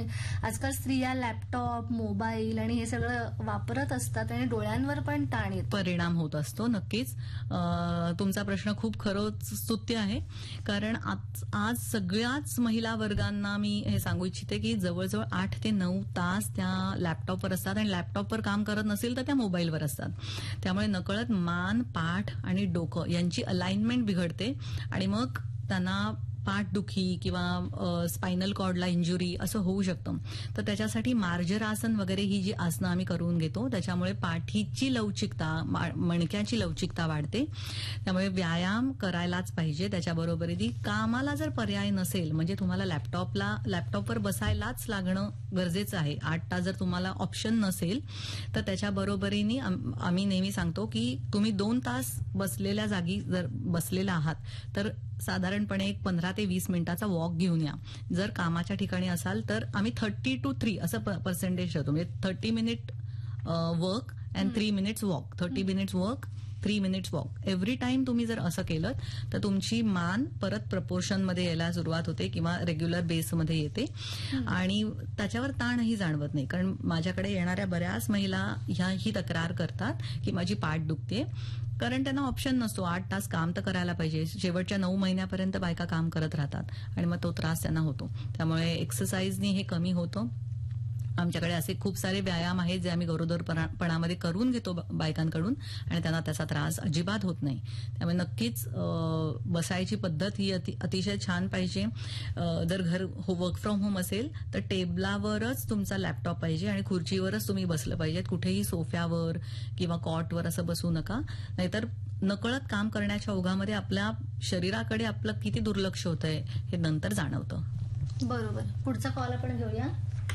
आजकाल स्त्रिया laptop, mobile आणि हे सगळं वापरत असतात आणि डोळ्यांवर पण ताण येतो. परिणाम होत असतो. नक्कीच तुमचा प्रश्न खूप खरंच स्तुत्य आहे. कारण आज सगळ्याच महिला वर्गांना मी हे सांगू इच्छिते की जवळजवळ 8 ते 9 तास त्या लॅपटॉपवर असतात आणि लॅपटॉपवर काम करत नसेल तर त्या मोबाईलवर असतात. त्यामुळे नकळत मान, पाठ आणि डोकं यांची अलाइनमेंट बिघडते आणि मग त्यांना पाठदुखी किंवा स्पायनल कॉर्डला इंजुरी असं होऊ शकतं. तर त्याच्यासाठी मार्जरासन वगैरे ही जी आसनं आम्ही करून घेतो त्याच्यामुळे पाठीची लवचिकता, मणक्याची लवचिकता वाढते. त्यामुळे व्यायाम करायलाच पाहिजे. त्याच्याबरोबरीने कामाला जर पर्याय नसेल म्हणजे तुम्हाला लॅपटॉपवर बसायलाच लागणं गरजेचं आहे. 8 तास जर तुम्हाला ऑप्शन नसेल तर त्याच्याबरोबरीने आम्ही नेहमी सांगतो की तुम्ही 2 तास बसलेल्या जागी जर बसलेला आहात तर साधारणपणे एक 15 ते 20 मिनिटाचा वॉक घेऊन या. जर कामाच्या ठिकाणी असाल तर आम्ही 30 to 3 असं पर्सेंटेज ठेवतो. म्हणजे 30 minute work and 3 minutes walk. 30 minutes work, 3 minutes walk. Every time तुम्ही जर असं केलं तर तुमची मान परत प्रपोर्शनमध्ये यायला सुरुवात होते किंवा रेग्युलर बेसमध्ये येते आणि त्याच्यावर ताणही जाणवत नाही. कारण माझ्याकडे येणाऱ्या बऱ्याच महिला ही तक्रार करतात की माझी पाठ दुखते. कारण त्यांना ऑप्शन नसतो. 8 तास काम तर करायला पाहिजे. शेवटच्या 9 महिन्यापर्यंत बायका काम करत राहतात आणि मग तो त्रास त्यांना होतो. त्यामुळे एक्सरसाइजनी हे कमी होतं. आमच्याकडे असे खूप सारे व्यायाम आहेत जे आम्ही गरोदरपणामध्ये करून घेतो बायकांकडून आणि त्यांना त्याचा त्रास अजिबात होत नाही. त्यामुळे नक्कीच बसायची पद्धत ही अतिशय छान पाहिजे. जर घर वर्क फ्रॉम होम असेल तर टेबलावरच तुमचा लॅपटॉप पाहिजे आणि खुर्चीवरच तुम्ही बसलं पाहिजेत. कुठेही सोफ्यावर किंवा कॉटवर असं बसू नका. नाहीतर नकळत काम करण्याच्या ओघामध्ये आपल्या शरीराकडे आपलं किती दुर्लक्ष होतंय हे नंतर जाणवतं. बरोबर. पुढचा कॉल आपण घेऊया.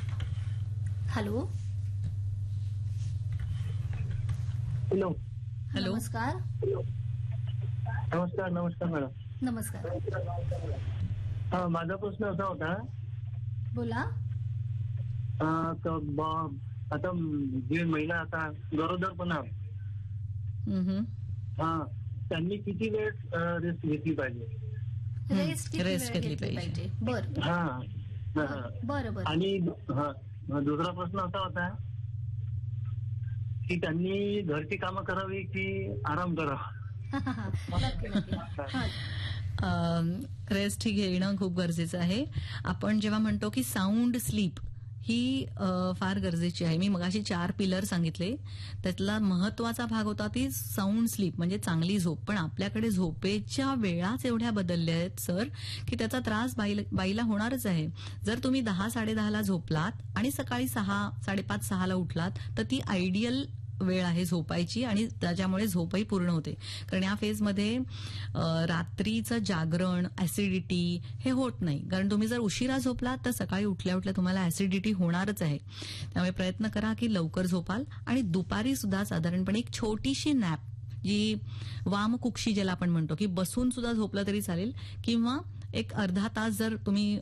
हॅलो. हॅलो. हॅलो. नमस्कार. नमस्कार. नमस्कार मॅडम. नमस्कार. हा, माझा प्रश्न असा होता. बोला. आता जी महिला आता गरोदरपणा त्यांनी किती वेळ रेस्ट घेतली पाहिजे? रेस्ट घेतली पाहिजे. बरं. बरं. आणि दुसरा प्रश्न असा होता की त्यांनी घरची कामं करावी की आराम करावा? रेस्ट ही घेणं खूप गरजेचं आहे. आपण जेव्हा म्हणतो की साऊंड स्लीप ही फार गरजेची आहे. मी मगाशी 4 पिलर सांगितले. त्यातला महत्वाचा भाग होता ती साऊंड स्लीप म्हणजे चांगली झोप. पण आपल्याकडे झोपेच्या वेळाच एवढ्या बदलल्या आहेत सर की त्याचा त्रास बाईला होणारच आहे. जर तुम्ही 10-10:30ला झोपलात आणि सकाळी 6-5:30ला उठलात तर ती आयडियल वेळ आहे झोपायची आणि त्याच्यामुळे झोपही पूर्ण होते. कारण या फेजमध्ये रात्रीचं जागरण, ऍसिडिटी हे होत नाही. कारण तुम्ही जर उशिरा झोपलात तर सकाळी उठल्या उठल्या तुम्हाला ऍसिडिटी होणारच आहे. त्यामुळे प्रयत्न करा की लवकर झोपाल आणि दुपारी सुद्धा साधारणपणे एक छोटीशी नॅप जी वामकुक्षी ज्याला आपण म्हणतो की बसून सुद्धा झोपलं तरी चालेल किंवा एक अर्धा तास जर तुम्ही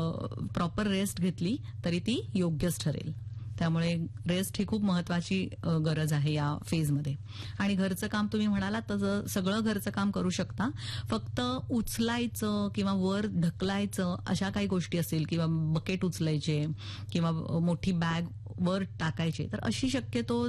प्रॉपर रेस्ट घेतली तरी ती योग्यच ठरेल. त्यामुळे रेस्ट ही खूप महत्वाची गरज आहे या फेजमध्ये. आणि घरचं काम तुम्ही म्हणालात तर सगळं घरचं काम करू शकता. फक्त उचलायचं किंवा वर ढकलायचं अशा काही गोष्टी असतील किंवा बकेट उचलायचे किंवा मोठी बॅग वर टाकायचे तर अशी शक्यतो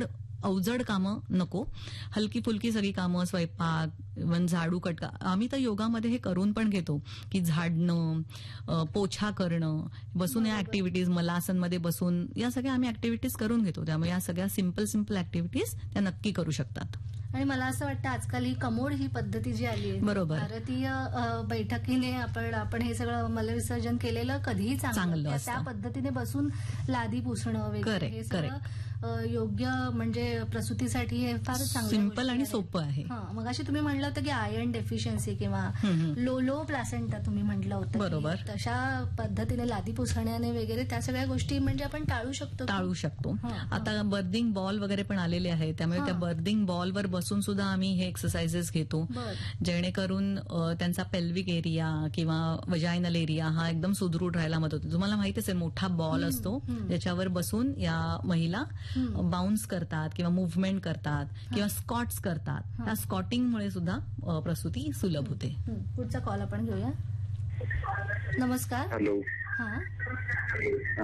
अवजड कामं नको. हलकी फुलकी सगळी कामं, स्वयंपाक, झाडू, कटका. आम्ही तर योगामध्ये हे करून पण घेतो की झाडणं, पोछा करणं, बसून या ऍक्टिव्हिटीज, मलासनमध्ये बसून या सगळ्या आम्ही ऍक्टिव्हिटीज करून घेतो. त्यामुळे या सगळ्या सिंपल ऍक्टिव्हिटीज त्या नक्की करू शकतात. आणि मला असं वाटतं आजकाल ही कमोड ही पद्धती जी आली आहे बरोबर भारतीय बैठकीने आपण हे सगळं मलविसर्जन केलेलं कधीही चांगलं. त्या पद्धतीने बसून लादी पुसणं वगैरे हे सगळं योग्य म्हणजे प्रसूतीसाठी हे फार चांगलं, सिंपल आणि सोपं आहे. मगाशी तुम्ही म्हटलं होतं की आयर्न डेफिशियन्सी किंवा लो प्लासेंटा तुम्ही म्हटलं होतं. बरोबर. तशा पद्धतीने लादी पुसण्याने वगैरे त्या सगळ्या गोष्टी म्हणजे आपण टाळू शकतो. आता बर्दिंग बॉल वगैरे पण आलेले आहेत. त्यामुळे त्या बर्दिंग बॉलवर बसून सुद्धा आम्ही हे एक्सरसाइजेस घेतो जेणेकरून त्यांचा पेल्विक एरिया किंवा वजायनल एरिया हा एकदम सुदृढ राहायला मदत होते. तुम्हाला माहित असेल मोठा बॉल असतो ज्याच्यावर बसून या महिला बाउन्स करतात किंवा मुव्हमेंट करतात किंवा स्कॉट्स करतात. त्या स्कॉटिंगमुळे सुद्धा प्रसूती सुलभ होते. पुढचा कॉल आपण घेऊया. नमस्कार. हॅलो.